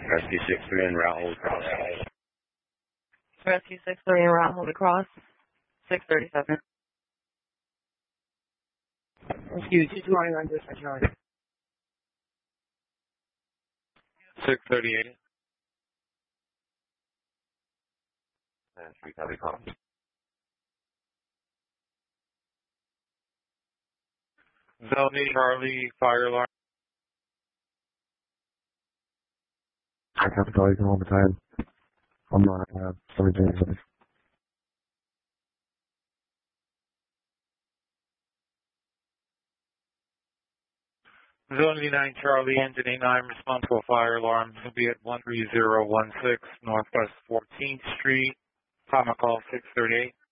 Rescue 6-3 en route, hold across. Rescue 6-3 en route, hold across. 637. Rescue 229, dispatch 9. 638. And 3 copy call. Zone Charlie, fire alarm. I have to call you all the time. I'm not going to have something to say. Zone 9 Charlie, engine 89, responsible fire alarm. Will be at 13016 Northwest 14th Street. Time of call 638.